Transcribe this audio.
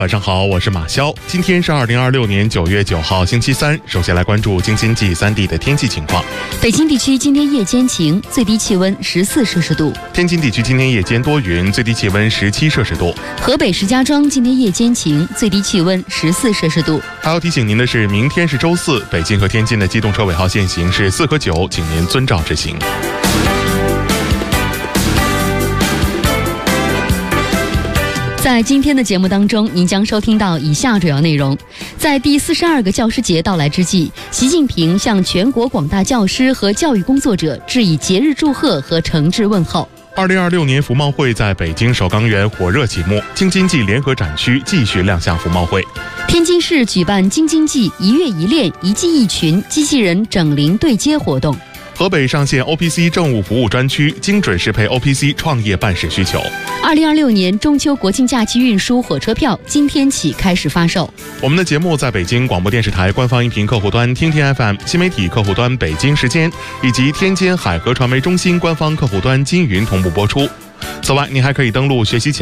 晚上好，我是马潇。今天是2026年9月9号星期三。首先来关注京津冀3地的天气情况。 北京地区今天夜间晴，最低气温14摄氏度。 天津地区今天夜间多云，最低气温17摄氏度。 河北石家庄今天夜间晴，最低气温14摄氏度。 还要提醒您的是，明天是周四，北京和天津的机动车尾号限行是4和9，请您遵照执行。 在今天的节目当中，您将收听到以下主要内容。在第42个教师节到来之际，习近平向全国广大教师和教育工作者致以节日祝贺和诚挚问候。 2026年服贸会在北京首钢园火热启幕，京津冀联合展区继续亮相服贸会。 天津市举办京津冀一月一练一季一群机器人整灵对接活动。 河北上线 OPC 政务服务专区，精准适配 OPC 创业办事需求。 2026年中秋国庆假期运输火车票今天起开始发售。 我们的节目在北京广播电视台官方音频客户端听听 FM、新媒体客户端北京时间以及天津海河传媒中心官方客户端金云同步播出。此外，您还可以登录学习墙